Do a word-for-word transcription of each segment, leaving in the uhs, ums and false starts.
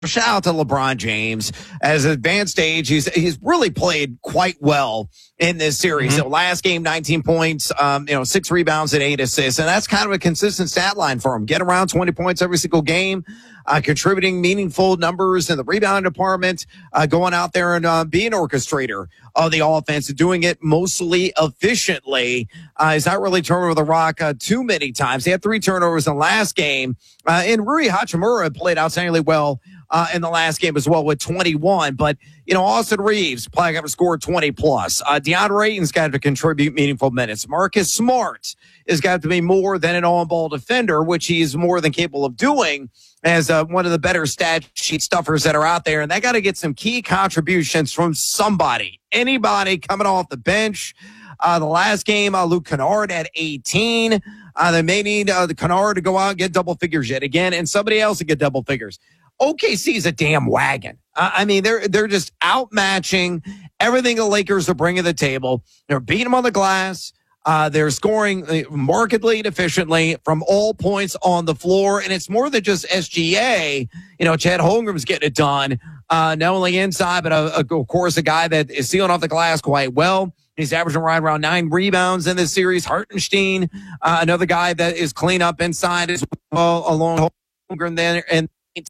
shout out to LeBron James. As an advanced age, he's he's really played quite well in this series. Mm-hmm. So last game, nineteen points, um, you know, six rebounds and eight assists. And that's kind of a consistent stat line for him. Get around twenty points every single game, uh, contributing meaningful numbers in the rebound department, uh, going out there and uh, being an orchestrator of the offense and doing it mostly efficiently. Uh, he's not really turning over the rock uh, too many times. He had three turnovers in the last game. Uh, and Rui Hachimura played outstandingly well Uh, in the last game as well with twenty-one. But, you know, Austin Reeves probably got to score twenty plus. Uh, DeAndre Ayton's got to contribute meaningful minutes. Marcus Smart has got to be more than an on-ball defender, which he's more than capable of doing as uh, one of the better stat sheet stuffers that are out there. And they got to get some key contributions from somebody, anybody coming off the bench. Uh, the last game, uh, Luke Kennard had eighteen. Uh, they may need uh, the Kennard to go out and get double figures yet again, and somebody else to get double figures. O K C is a damn wagon. Uh, I mean, they're they're just outmatching everything the Lakers are bringing to the table. They're beating them on the glass. Uh, they're scoring markedly and efficiently from all points on the floor, and it's more than just S G A. You know, Chad Holmgren's getting it done, uh, not only inside, but uh, of course a guy that is sealing off the glass quite well. He's averaging right around nine rebounds in this series. Hartenstein, uh, another guy that is clean up inside as well, along Holmgren there, and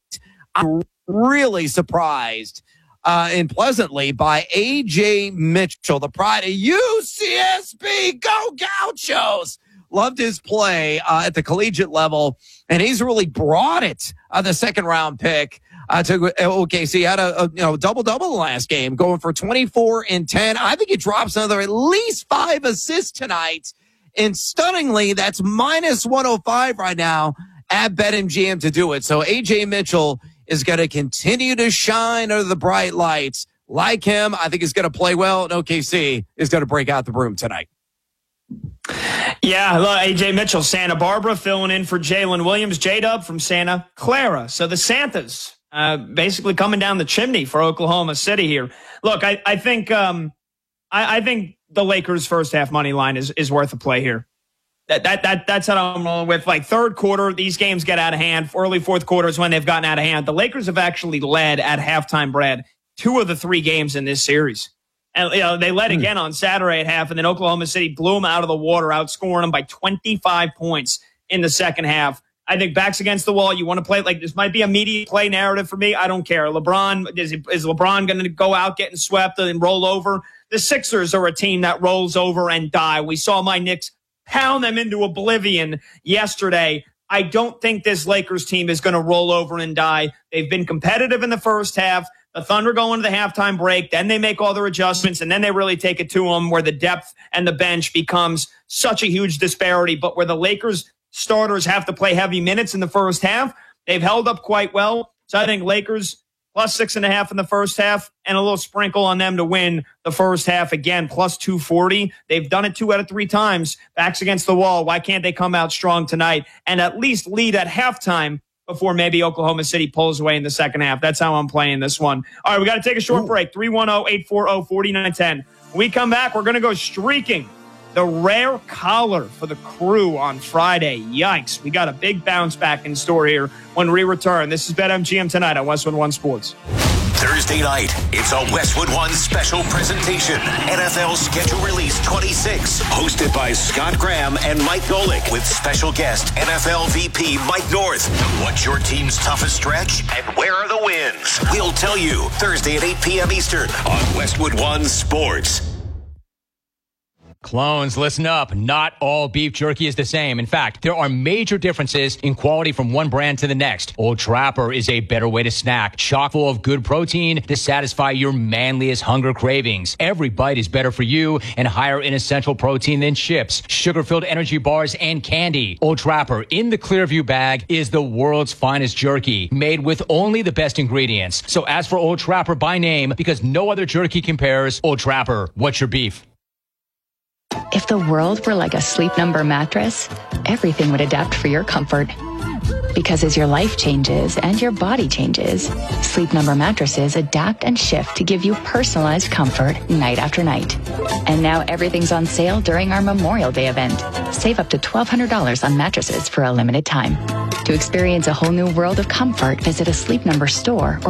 I'm really surprised uh, and pleasantly by A J Mitchell, the pride of U C S B. Go Gauchos! Loved his play uh, at the collegiate level, and he's really brought it. Uh, the second round pick uh, to O K C had a, a you know double double the last game, going for twenty-four and ten. I think he drops another at least five assists tonight, and stunningly, that's minus one oh five right now at BetMGM to do it. So A J Mitchell is going to continue to shine under the bright lights. Like him, I think he's going to play well, and O K C is going to break out the broom tonight. Yeah, look, A J Mitchell, Santa Barbara, filling in for Jalen Williams, J-Dub from Santa Clara. So the Santas uh, basically coming down the chimney for Oklahoma City here. Look, I, I think um, I, I think the Lakers' first half money line is, is worth a play here. That, that that that's what I'm rolling with. Like third quarter, these games get out of hand. Early fourth quarter is when they've gotten out of hand. The Lakers have actually led at halftime, Brad, two of the three games in this series. And you know, they led again on Saturday at half, and then Oklahoma City blew them out of the water, outscoring them by twenty-five points in the second half. I think backs against the wall. You want to play like this might be a media play narrative for me. I don't care. LeBron is, is LeBron going to go out getting swept and roll over? The Sixers are a team that rolls over and die. We saw my Knicks pound them into oblivion yesterday. I don't think this Lakers team is going to roll over and die. They've been competitive in the first half. The Thunder go into the halftime break. Then they make all their adjustments, and then they really take it to them where the depth and the bench becomes such a huge disparity. But where the Lakers starters have to play heavy minutes in the first half, they've held up quite well. So I think Lakers plus six and a half in the first half, and a little sprinkle on them to win the first half again, plus two forty. They've done it two out of three times. Backs against the wall. Why can't they come out strong tonight and at least lead at halftime before maybe Oklahoma City pulls away in the second half? That's how I'm playing this one. All right, we got to take a short Ooh. break. three one zero, eight four zero, four nine one zero. When we come back, we're going to go streaking. The rare collar for the crew on Friday. Yikes. We got a big bounce back in store here when we return. This is BetMGM tonight on Westwood One Sports. Thursday night, it's a Westwood One special presentation. N F L Schedule Release twenty-six, hosted by Scott Graham and Mike Golick, with special guest N F L V P Mike North. What's your team's toughest stretch, and where are the wins? We'll tell you Thursday at eight p.m. Eastern on Westwood One Sports. Clones, listen up. Not all beef jerky is the same. In fact, there are major differences in quality from one brand to the next. Old Trapper is a better way to snack, chock full of good protein to satisfy your manliest hunger cravings. Every bite is better for you and higher in essential protein than chips, sugar-filled energy bars, and candy. Old Trapper in the Clearview bag is the world's finest jerky, made with only the best ingredients. So ask for Old Trapper by name because no other jerky compares. Old Trapper, what's your beef? If the world were like a Sleep Number mattress, everything would adapt for your comfort. Because as your life changes and your body changes, Sleep Number mattresses adapt and shift to give you personalized comfort night after night. And now everything's on sale during our Memorial Day event. Save up to twelve hundred dollars on mattresses for a limited time. To experience a whole new world of comfort, visit a Sleep Number store or